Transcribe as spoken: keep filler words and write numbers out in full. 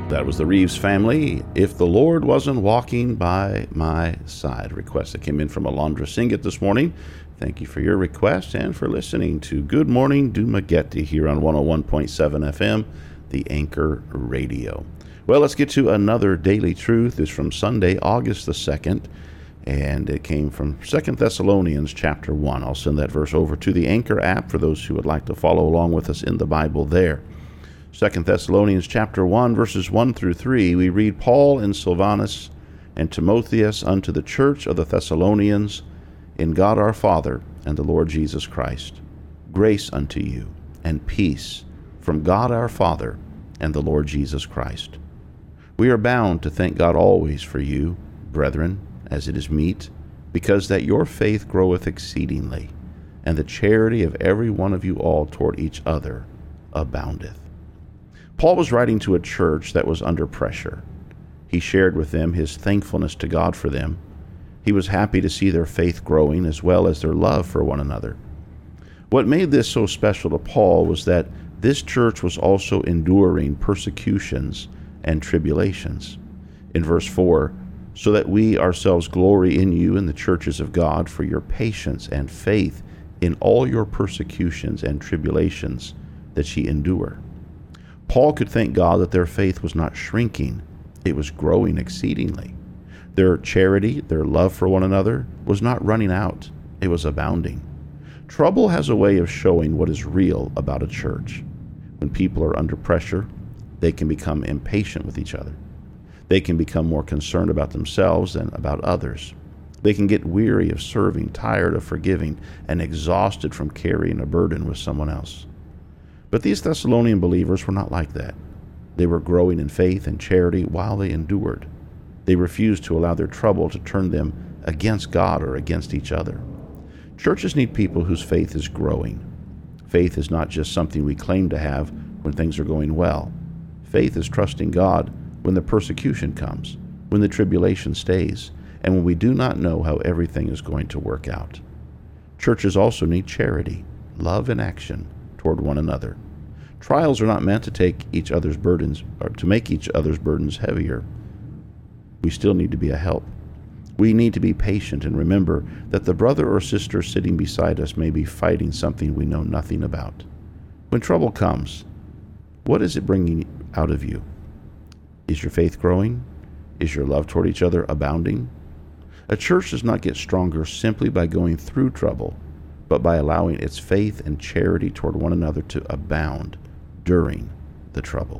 That was the Reeves family. If the Lord wasn't walking by my side. Request that came in from Alondra Singett this morning. Thank you for your request and for listening to Good Morning Dumaguete here on one oh one point seven F M, the Anchor Radio. Well, let's get to another daily truth. It's from Sunday, August the second, and it came from Second Thessalonians chapter one. I'll send that verse over to the Anchor app for those who would like to follow along with us in the Bible there. Second Thessalonians chapter one, verses one through three, we read, Paul and Silvanus and Timotheus unto the church of the Thessalonians, in God our Father and the Lord Jesus Christ, grace unto you and peace from God our Father and the Lord Jesus Christ. We are bound to thank God always for you, brethren, as it is meet, because that your faith groweth exceedingly, and the charity of every one of you all toward each other aboundeth. Paul was writing to a church that was under pressure. He shared with them his thankfulness to God for them. He was happy to see their faith growing as well as their love for one another. What made this so special to Paul was that this church was also enduring persecutions and tribulations. In verse four, so that we ourselves glory in you in the churches of God for your patience and faith in all your persecutions and tribulations that ye endure. Paul could thank God that their faith was not shrinking, it was growing exceedingly. Their charity, their love for one another, was not running out, it was abounding. Trouble has a way of showing what is real about a church. When people are under pressure, they can become impatient with each other. They can become more concerned about themselves than about others. They can get weary of serving, tired of forgiving, and exhausted from carrying a burden with someone else. But these Thessalonian believers were not like that. They were growing in faith and charity while they endured. They refused to allow their trouble to turn them against God or against each other. Churches need people whose faith is growing. Faith is not just something we claim to have when things are going well. Faith is trusting God when the persecution comes, when the tribulation stays, and when we do not know how everything is going to work out. Churches also need charity, love, and action toward one another. Trials are not meant to take each other's burdens or to make each other's burdens heavier. We still need to be a help. We need to be patient and remember that the brother or sister sitting beside us may be fighting something we know nothing about. When trouble comes, what is it bringing out of you? Is your faith growing? Is your love toward each other abounding? A church does not get stronger simply by going through trouble, but by allowing its faith and charity toward one another to abound during the trouble.